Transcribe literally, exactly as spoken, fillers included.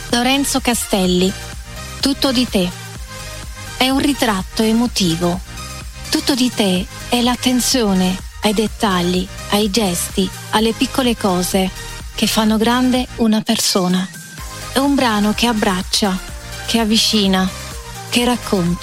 Lorenzo Castelli, Tutto di te. È un ritratto emotivo. Tutto di te è l'attenzione ai dettagli, ai gesti, alle piccole cose che fanno grande una persona. È un brano che abbraccia, che avvicina, che racconta.